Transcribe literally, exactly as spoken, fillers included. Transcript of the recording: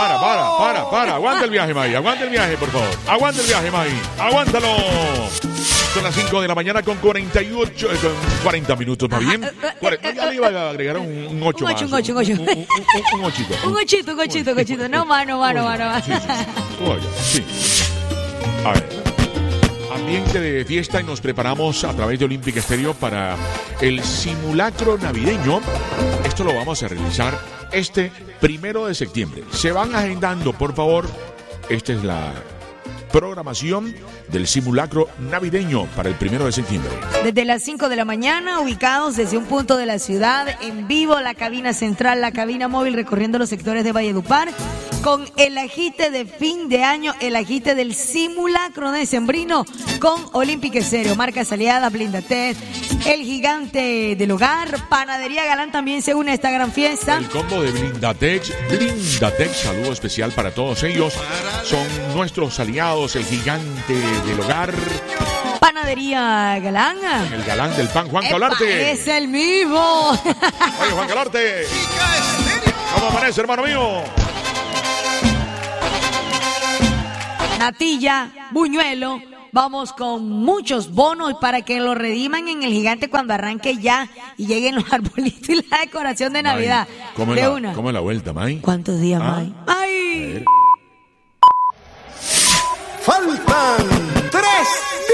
para, para, para, para. Aguanta el viaje, May. Aguanta el viaje, por favor. Aguanta el viaje, May. Aguántalo. Son las cinco de la mañana con cuarenta y ocho, eh, con cuarenta minutos, ¿más bien? cuarenta, no, ya le iba a agregar un, un ocho Un más. ocho, un ocho, un ocho. Un, un, un, un ochito. Un ochito, un ochito, un ochito. No, mano, mano, mano. Sí, sí, sí. Oye, sí. A ver. Ambiente de fiesta y nos preparamos a través de Olympic Stereo para el simulacro navideño. Esto lo vamos a realizar este primero de septiembre. Se van agendando, por favor. Esta es la programación del simulacro navideño para el primero de septiembre. Desde las cinco de la mañana, ubicados desde un punto de la ciudad, en vivo, la cabina central, la cabina móvil, recorriendo los sectores de Valledupar, con el agite de fin de año, el agite del simulacro decembrino, con Olympic Stereo, marcas aliadas, Blindatec, el gigante del hogar, Panadería Galán también se une a esta gran fiesta. El combo de Blindatec, Blindatec, saludo especial para todos ellos, son nuestros aliados, el gigante del hogar. Panadería Galán. El galán del pan, Juan ¡Epa! Calarte. Es el mismo. Oye, Juan Calarte. ¿Cómo amanece, hermano mío? Natilla, buñuelo. Vamos con muchos bonos para que lo rediman en el gigante cuando arranque ya y lleguen los arbolitos y la decoración de Navidad. May, ¿cómo, de es la, una. ¿Cómo es la vuelta, May? ¿Cuántos días, ¿Ah? May? ¡Ay! Faltan tres